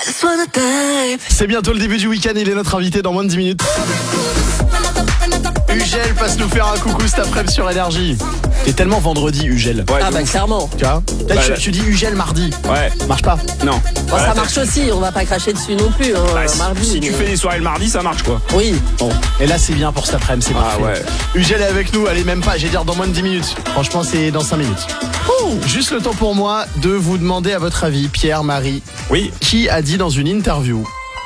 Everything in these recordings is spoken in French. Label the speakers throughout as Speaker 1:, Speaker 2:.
Speaker 1: C'est bientôt le début du week-end, il est notre invité dans moins de 10 minutes. Ugel passe nous faire un coucou cet après-midi sur Énergie. T'es tellement vendredi, Ugel.
Speaker 2: Ouais,
Speaker 3: Ah bah clairement.
Speaker 1: Tu vois là, tu dis Ugel mardi.
Speaker 2: Ouais.
Speaker 1: Marche pas.
Speaker 2: Non.
Speaker 3: Bon, ça marche aussi, on va pas cracher dessus non plus, hein, mardi.
Speaker 2: Si tu fais des soirées le mardi, ça marche quoi.
Speaker 3: Oui.
Speaker 1: Bon. Et là, c'est bien pour cet après-midi, c'est parfait.
Speaker 2: ouais.
Speaker 1: Ugel est avec nous, allez, même pas, j'ai dire dans moins de 10 minutes. Franchement, c'est dans 5 minutes. Juste le temps pour moi de vous demander à votre avis, Pierre, Marie,
Speaker 2: Oui.
Speaker 1: qui a dit dans une interview,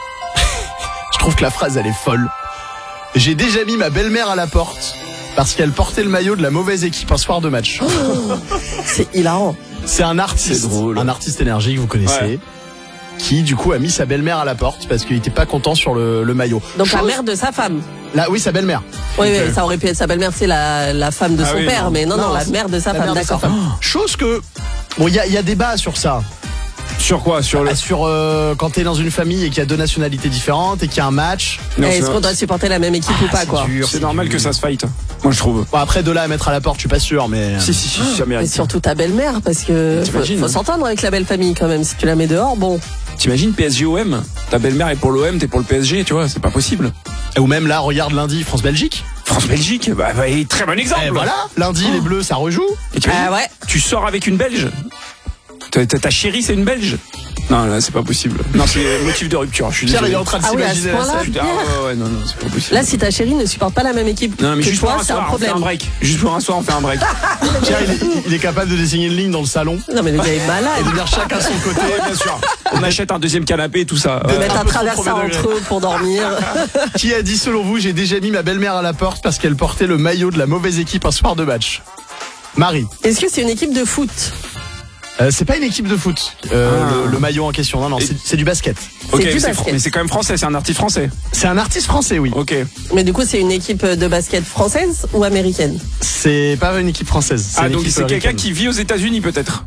Speaker 1: je trouve que la phrase elle est folle, j'ai déjà mis ma belle-mère à la porte parce qu'elle portait le maillot de la mauvaise équipe un soir de match.
Speaker 3: C'est hilarant.
Speaker 1: C'est un artiste,
Speaker 2: C'est drôle.
Speaker 1: un artiste énergie que vous connaissez,
Speaker 2: Ouais.
Speaker 1: qui du coup a mis sa belle-mère à la porte parce qu'il était pas content sur le maillot.
Speaker 3: Donc la
Speaker 1: Chose-
Speaker 3: mère de sa femme.
Speaker 1: Là, oui, sa belle-mère.
Speaker 3: Oui, oui, ça aurait pu être sa belle-mère, c'est la femme de
Speaker 2: Ah
Speaker 3: son
Speaker 2: oui,
Speaker 3: père,
Speaker 2: non.
Speaker 3: mais non, la
Speaker 1: c'est
Speaker 3: mère de sa
Speaker 1: la
Speaker 3: femme,
Speaker 1: mère de sa
Speaker 3: d'accord.
Speaker 1: femme. Chose que, bon, il y a débat sur ça.
Speaker 2: Sur quoi? Sur le.
Speaker 1: Sur quand t'es dans une famille et qu'il y a deux nationalités différentes et qu'il y a un match.
Speaker 2: Non,
Speaker 3: Est-ce
Speaker 2: c'est-
Speaker 3: qu'on doit supporter la même équipe ou pas, quoi?
Speaker 2: C'est normal que ça se fight. Moi, je trouve.
Speaker 1: Bon, après, de là à mettre à la porte, je suis pas sûr, mais.
Speaker 2: Si, ça
Speaker 3: Mais
Speaker 2: mérite.
Speaker 3: surtout ta belle-mère, parce que
Speaker 2: T'imagines,
Speaker 3: faut
Speaker 2: hein.
Speaker 3: s'entendre avec la belle famille quand même. Si tu la mets dehors, bon.
Speaker 2: T'imagines PSG-OM? Ta belle-mère est pour l'OM, t'es pour le PSG, tu vois, c'est pas possible.
Speaker 1: Ou même là, regarde lundi, France-Belgique.
Speaker 2: France-Belgique, bah, très bon exemple.
Speaker 1: Et voilà, lundi, les Bleus, ça rejoue.
Speaker 2: Et tu imagines,
Speaker 3: Ah ouais.
Speaker 2: tu sors avec une Belge. Ta chérie, c'est une Belge. Non, là, c'est pas possible. Non, c'est motif de rupture. Je suis
Speaker 1: Pierre,
Speaker 2: désolé.
Speaker 1: il est en train de
Speaker 3: Ah oui, à
Speaker 1: s'imaginer
Speaker 3: ce
Speaker 1: la
Speaker 3: point-là.
Speaker 1: scène.
Speaker 2: Putain, ouais, non, c'est pas possible.
Speaker 3: Là, si ta chérie ne supporte pas la même équipe
Speaker 2: Non, mais
Speaker 3: que
Speaker 2: juste pour
Speaker 3: toi,
Speaker 2: un
Speaker 3: c'est un
Speaker 2: soir, on fait un
Speaker 3: problème.
Speaker 2: break. Juste pour un soir, on fait un break.
Speaker 1: Pierre, il est capable de dessiner une ligne dans le salon
Speaker 3: Non, mais le gars est
Speaker 1: et
Speaker 3: malade.
Speaker 1: de dire chacun son côté.
Speaker 2: Ouais, bien sûr. On achète un deuxième canapé, tout ça.
Speaker 3: De mettre
Speaker 1: un
Speaker 3: un
Speaker 1: peu trop
Speaker 3: traversin
Speaker 1: premier degré.
Speaker 3: entre eux pour dormir.
Speaker 1: Qui a dit selon vous, j'ai déjà mis ma belle-mère à la porte parce qu'elle portait le maillot de la mauvaise équipe un soir de match? Marie.
Speaker 3: Est-ce que c'est une équipe de foot?
Speaker 1: C'est pas une équipe de foot, le maillot en question. Non, c'est du basket.
Speaker 2: Ok,
Speaker 3: du
Speaker 2: mais
Speaker 3: basket.
Speaker 2: mais c'est quand même français, c'est un artiste français.
Speaker 1: C'est un artiste français, oui.
Speaker 2: Ok.
Speaker 3: Mais du coup, c'est une équipe de basket française ou américaine?
Speaker 1: C'est pas une équipe française.
Speaker 2: Ah,
Speaker 1: une
Speaker 2: donc
Speaker 1: équipe
Speaker 2: c'est quelqu'un
Speaker 1: américaine.
Speaker 2: qui vit aux États-unis peut-être.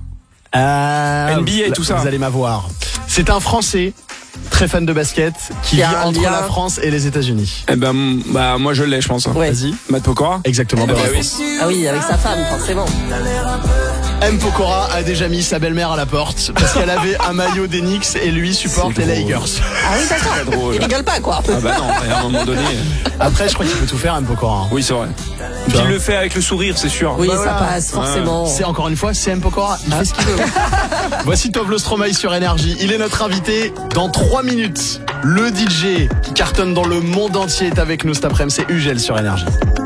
Speaker 1: NBA
Speaker 2: et tout ça.
Speaker 1: Vous allez m'avoir. C'est un Français très fan de basket qui vit
Speaker 3: a un
Speaker 1: entre
Speaker 3: lien.
Speaker 1: la France et les États-Unis.
Speaker 2: Eh ben, moi je l'ai, je pense.
Speaker 3: Ouais.
Speaker 1: Vas-y.
Speaker 2: Matt Pokora.
Speaker 1: Exactement. bonne
Speaker 2: bah oui.
Speaker 1: réponse.
Speaker 3: Ah oui, avec sa femme, forcément.
Speaker 1: M. Pokora a déjà mis sa belle-mère à la porte parce qu'elle avait un maillot des Knicks et lui supporte
Speaker 2: C'est
Speaker 1: les
Speaker 2: drôle.
Speaker 1: Lakers.
Speaker 3: Ah oui, d'accord.
Speaker 2: Très drôle.
Speaker 3: Il rigole pas, quoi.
Speaker 2: Ah bah non, à un moment donné.
Speaker 1: Après, je crois qu'il peut tout faire, M. Pokora.
Speaker 2: Oui, c'est vrai. Puis
Speaker 1: vois.
Speaker 2: il le fait avec le sourire, c'est sûr.
Speaker 3: Oui,
Speaker 1: Bah
Speaker 3: ça
Speaker 1: voilà.
Speaker 3: passe, forcément.
Speaker 1: C'est encore une fois, c'est M. Pokora. Il fait ce qu'il veut. Voici Tove Stromae sur Énergie. Il est notre invité dans 3 minutes. Le DJ qui cartonne dans le monde entier est avec nous cet après-midi. C'est Ugel sur Énergie.